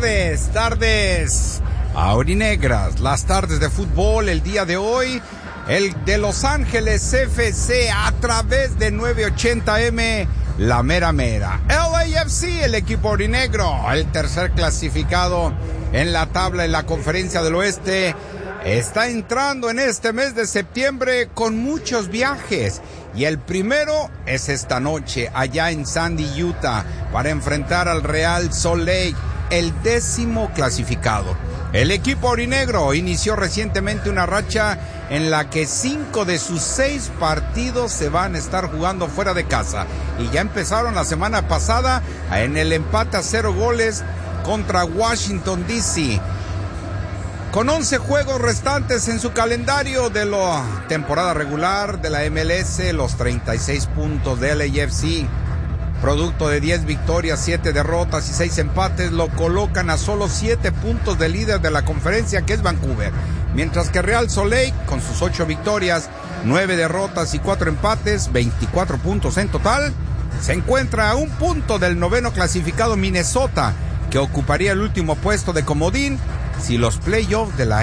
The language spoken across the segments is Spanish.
tardes aurinegras, las tardes de fútbol el día de hoy, el de Los Ángeles FC a través de 980M, la mera mera. LAFC, el equipo aurinegro, el tercer clasificado en la tabla en la Conferencia del Oeste, está entrando en este mes de septiembre con muchos viajes. Y el primero es esta noche allá en Sandy, Utah, para enfrentar al Real Salt Lake, el 10º clasificado. El equipo aurinegro inició recientemente una racha en la que 5 de sus 6 partidos se van a estar jugando fuera de casa. Y ya empezaron la semana pasada en el empate a 0 goles contra Washington, D.C., con 11 juegos restantes en su calendario de la temporada regular de la MLS. Los 36 puntos de LAFC, producto de 10 victorias, 7 derrotas y 6 empates, lo colocan a solo 7 puntos del líder de la conferencia, que es Vancouver. Mientras que Real Salt Lake, con sus 8 victorias, 9 derrotas y 4 empates, 24 puntos en total, se encuentra a un punto del 9º clasificado Minnesota, que ocuparía el último puesto de comodín si los playoffs de la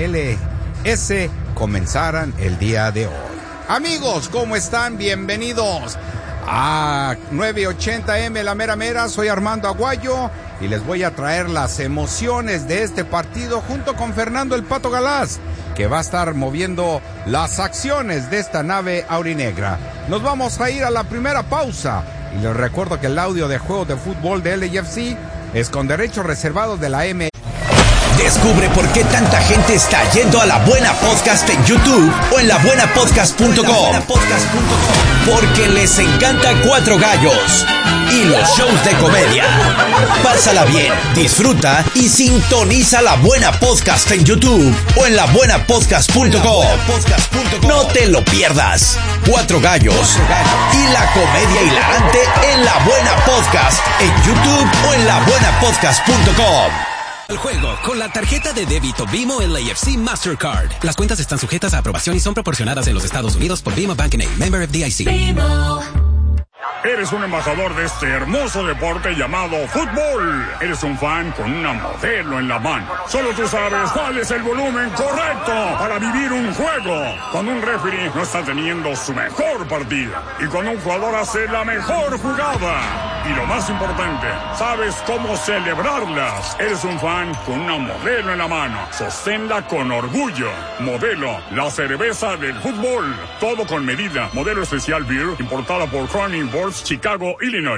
MLS comenzaran el día de hoy. Amigos, ¿cómo están? Bienvenidos a 980M, la mera mera. Soy Armando Aguayo y les voy a traer las emociones de este partido junto con Fernando el Pato Galaz, que va a estar moviendo las acciones de esta nave aurinegra. Nos vamos a ir a la primera pausa y les recuerdo que el audio de juegos de fútbol de LAFC es con derechos reservados de la M. Descubre por qué tanta gente está yendo a La Buena Podcast en YouTube o en labuenapodcast.com. Porque les encanta Cuatro Gallos y los shows de comedia. Pásala bien, disfruta y sintoniza La Buena Podcast en YouTube o en labuenapodcast.com. No te lo pierdas. Cuatro Gallos y la comedia hilarante en La Buena Podcast en YouTube o en labuenapodcast.com. El juego con la tarjeta de débito BMO LAFC Mastercard. Las cuentas están sujetas a aprobación y son proporcionadas en los Estados Unidos por BMO Bank N.A., member FDIC. BMO. Eres un embajador de este hermoso deporte llamado fútbol. Eres un fan con una modelo en la mano. Solo tú sabes cuál es el volumen correcto para vivir un juego. Cuando un referee no está teniendo su mejor partida. Y cuando un jugador hace la mejor jugada. Y lo más importante, sabes cómo celebrarlas. Eres un fan con una modelo en la mano. Sosténla con orgullo. Modelo, la cerveza del fútbol. Todo con medida. Modelo especial beer, importada por Crown Imports, Chicago, Illinois.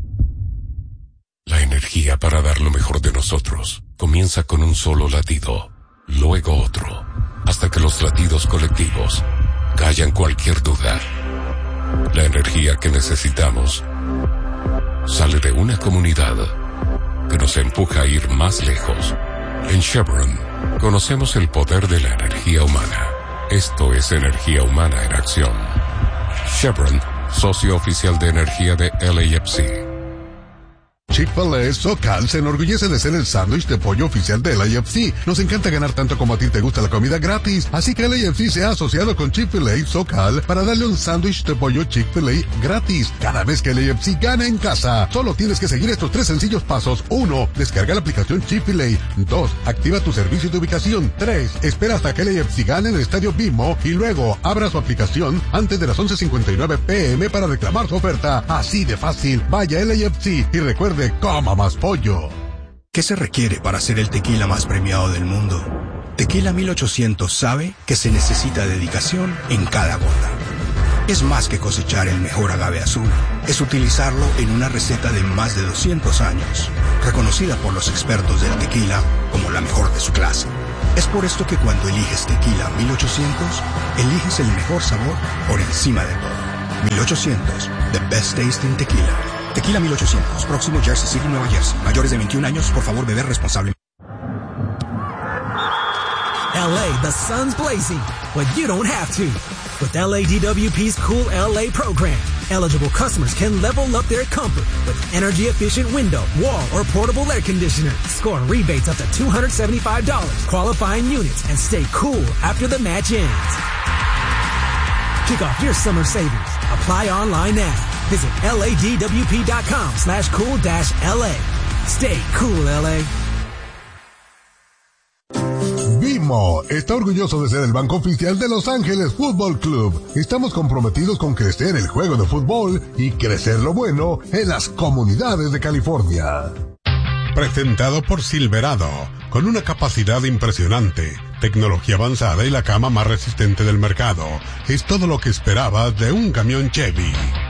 La energía para dar lo mejor de nosotros comienza con un solo latido, luego otro, hasta que los latidos colectivos callan cualquier duda. La energía que necesitamos sale de una comunidad que nos empuja a ir más lejos. En Chevron conocemos el poder de la energía humana. Esto es energía humana en acción. Chevron, socio oficial de energía de LAFC. Chick-fil-A SoCal se enorgullece de ser el sándwich de pollo oficial de LAFC. Nos encanta ganar tanto como a ti te gusta la comida gratis. Así que LAFC se ha asociado con Chick-fil-A SoCal para darle un sándwich de pollo Chick-fil-A gratis cada vez que LAFC gana en casa. Solo tienes que seguir estos 3 sencillos pasos. 1. Descarga la aplicación Chick-fil-A. 2. Activa tu servicio de ubicación. 3. Espera hasta que LAFC gane en el estadio BMO y luego abra su aplicación antes de las 11:59 p.m. para reclamar su oferta. Así de fácil. Vaya LAFC y recuerde, coma más pollo. ¿Qué se requiere para ser el tequila más premiado del mundo? Tequila 1800 sabe que se necesita dedicación en cada gota. Es más que cosechar el mejor agave azul. Es utilizarlo en una receta de más de 200 años, reconocida por los expertos del tequila como la mejor de su clase. Es por esto que cuando eliges Tequila 1800, eliges el mejor sabor por encima de todo. 1800, the best tasting tequila. Tequila 1800, próximo Jersey City, Nueva Jersey. Mayores de 21 años, por favor, beber responsablemente. LA, the sun's blazing, but you don't have to. With LADWP's Cool LA program, eligible customers can level up their comfort with energy-efficient window, wall, or portable air conditioner. Score rebates up to $275, qualifying units, and stay cool after the match ends. Kick off your summer savings. Apply online now. Visit LADWP.com/cool-LA. Stay cool, LA. BMO está orgulloso de ser el banco oficial de Los Ángeles Fútbol Club. Estamos comprometidos con crecer el juego de fútbol y crecer lo bueno en las comunidades de California. Presentado por Silverado, con una capacidad impresionante, tecnología avanzada y la cama más resistente del mercado. Es todo lo que esperabas de un camión Chevy.